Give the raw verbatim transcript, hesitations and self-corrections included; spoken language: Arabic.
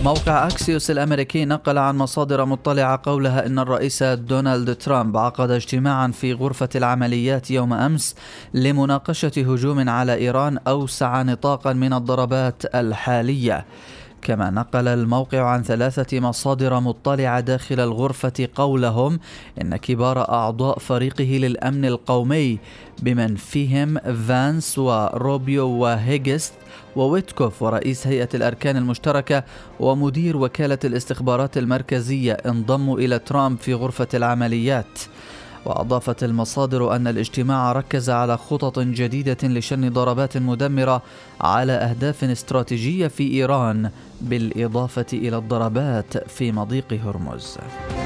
موقع أكسيوس الأمريكي نقل عن مصادر مطلعة قولها إن الرئيس دونالد ترامب عقد اجتماعا في غرفة العمليات يوم أمس لمناقشة هجوم على إيران أوسع نطاقا من الضربات الحالية. كما نقل الموقع عن ثلاثة مصادر مطلعة داخل الغرفة قولهم إن كبار أعضاء فريقه للأمن القومي بمن فيهم فانس وروبيو وهيجست وويتكوف ورئيس هيئة الأركان المشتركة ومدير وكالة الاستخبارات المركزية انضموا إلى ترامب في غرفة العمليات. وأضافت المصادر أن الاجتماع ركز على خطط جديدة لشن ضربات مدمرة على أهداف استراتيجية في إيران بالإضافة إلى الضربات في مضيق هرمز.